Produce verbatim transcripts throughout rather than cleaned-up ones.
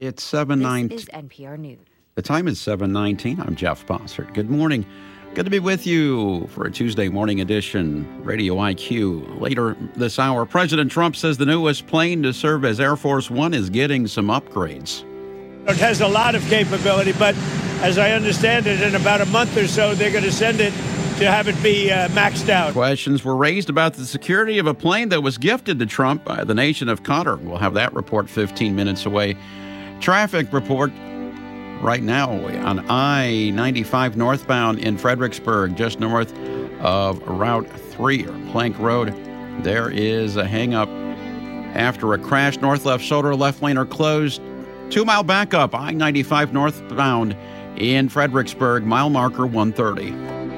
It's seven nineteen. This is N P R News. The time is seven nineteen. I'm Jeff Bossert. Good morning. Good to be with you for a Tuesday morning edition, Radio I Q. Later this hour, President Trump says the newest plane to serve as Air Force One is getting some upgrades. It has a lot of capability, but as I understand it, in about a month or so, they're going to send it to have it be uh, maxed out. Questions were raised about the security of a plane that was gifted to Trump by the nation of Qatar. We'll have that report fifteen minutes away. Traffic report right now on I ninety-five northbound in Fredericksburg, just north of Route three or Plank Road. There is a hang-up after a crash. North-left shoulder, left lane are closed. Two-mile backup, I ninety-five northbound in Fredericksburg, mile marker one thirty.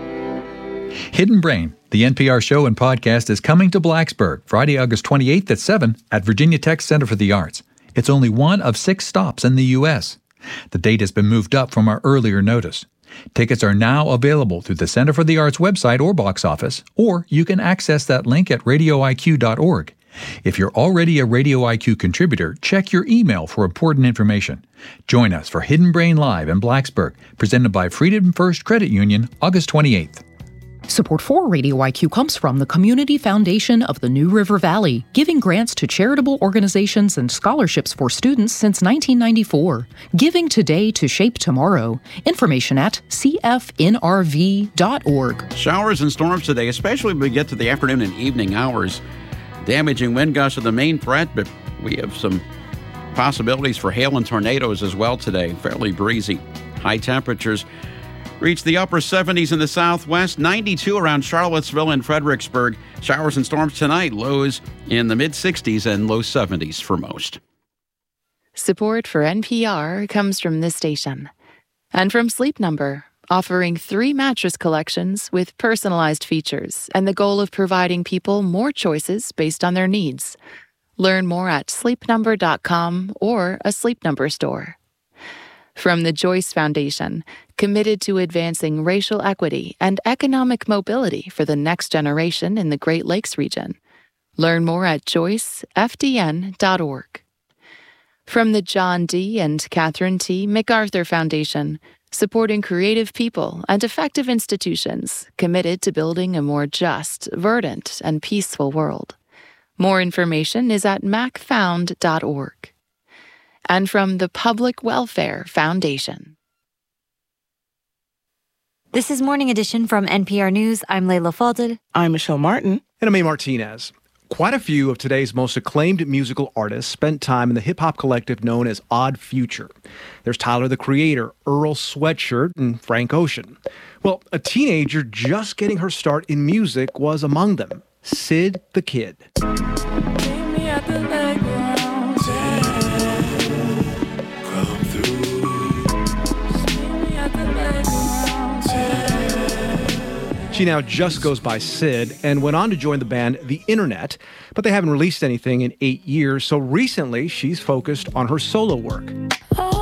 Hidden Brain, the N P R show and podcast, is coming to Blacksburg Friday, August twenty-eighth at seven at Virginia Tech Center for the Arts. It's only one of six stops in the U S The date has been moved up from our earlier notice. Tickets are now available through the Center for the Arts website or box office, or you can access that link at radio I Q dot org. If you're already a Radio I Q contributor, check your email for important information. Join us for Hidden Brain Live in Blacksburg, presented by Freedom First Credit Union, August twenty-eighth. Support for Radio I Q comes from the Community Foundation of the New River Valley, giving grants to charitable organizations and scholarships for students since nineteen ninety-four. Giving today to shape tomorrow. Information at c f n r v dot org. Showers and storms today, especially when we get to the afternoon and evening hours. Damaging wind gusts are the main threat, but we have some possibilities for hail and tornadoes as well today. Fairly breezy. High temperatures reach the upper seventies in the southwest, ninety-two around Charlottesville and Fredericksburg. Showers and storms tonight, lows in the mid-sixties and low seventies for most. Support for N P R comes from this station and from Sleep Number, offering three mattress collections with personalized features and the goal of providing people more choices based on their needs. Learn more at sleep number dot com or a Sleep Number store. From the Joyce Foundation, committed to advancing racial equity and economic mobility for the next generation in the Great Lakes region. Learn more at joyce f d n dot org. From the John D. and Catherine T. MacArthur Foundation, supporting creative people and effective institutions committed to building a more just, verdant, and peaceful world. More information is at mac found dot org. And from the Public Welfare Foundation. This is Morning Edition from N P R News. I'm Layla Fadel. I'm Michelle Martin. And I'm A. Martinez. Quite a few of today's most acclaimed musical artists spent time in the hip-hop collective known as Odd Future. There's Tyler, the Creator, Earl Sweatshirt, and Frank Ocean. Well, a teenager just getting her start in music was among them, Syd the Kid. She now just goes by Syd and went on to join the band The Internet, but they haven't released anything in eight years, so recently she's focused on her solo work.